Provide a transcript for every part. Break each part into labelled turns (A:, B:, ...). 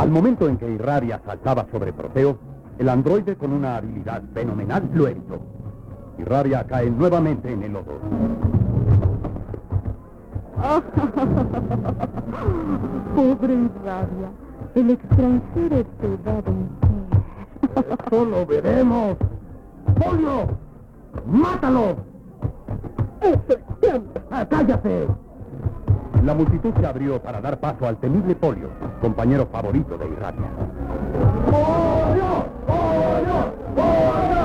A: Al momento en que Irradia saltaba sobre Proteo, el androide con una habilidad fenomenal lo evitó. Irradia cae nuevamente en el lodo.
B: Pobre Irradia, el extranjero te va a vencer.
A: ¡Eso lo veremos! ¡Polio! ¡Mátalo! ¡Cállate! La multitud se abrió para dar paso al temible Polio, compañero favorito de Irradia. ¡Polio! ¡Polio! ¡Polio!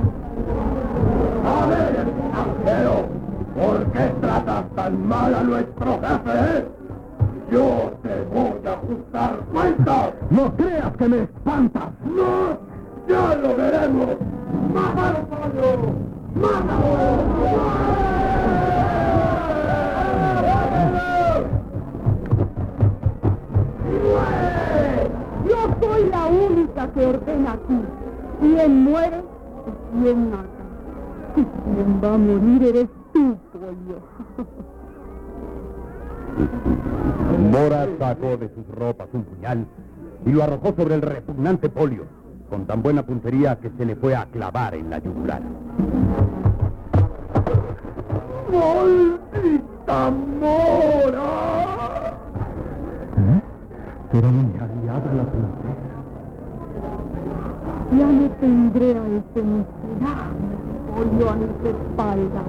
A: A ver, extranjero, ¿por qué tratas tan mal a nuestro jefe? Yo te voy a ajustar cuentas. ¡No creas que me espantas! ¡No! ¡Ya lo veremos! ¡Mátalo, Polio! ¡Mátalo!
B: Yo soy la única que ordena aquí. Quien muere y quien mata. Y quien va a morir eres tú, Polio.
A: Mora sacó de sus ropas un puñal y lo arrojó sobre el repugnante Polio, con tan buena puntería que se le fue a clavar en la yugular. ¡Maldita Mora! Era mi aliada la princesa.
B: Ya no tendré a ese miserable Polio a mis espaldas.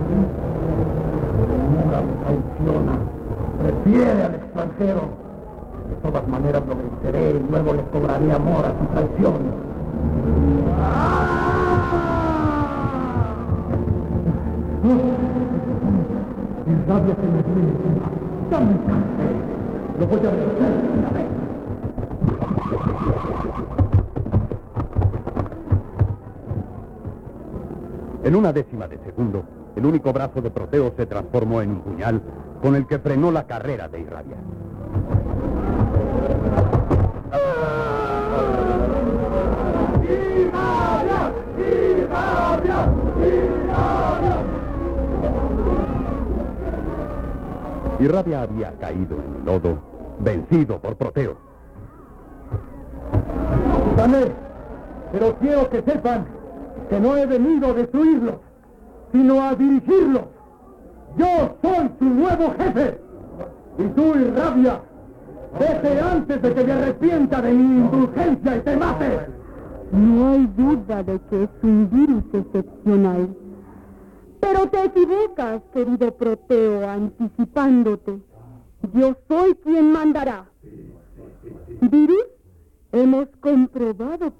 A: Mora me traiciona. Prefiere al extranjero. De todas maneras lo venceré y luego le cobraré amor a su traición. Mi rabia se me viene encima. Ya me cansé. Lo voy a vencer una vez. En una décima de segundo, el único brazo de Proteo se transformó en un puñal con el que frenó la carrera de Irradia. ¡Irradia! ¡Irradia! ¡Irradia! Irradia había caído en el lodo, vencido por Proteo. ¡Gané! Pero quiero que sepan que no he venido a destruirlos, sino a dirigirlos. Yo soy su nuevo jefe. Y tú, Irradia, vete antes de que me arrepienta de mi indulgencia y te mate.
B: No hay duda de que es un virus excepcional. Pero te equivocas, querido Proteo, anticipándote. Yo soy quien mandará. ¿Virus? Hemos comprobado que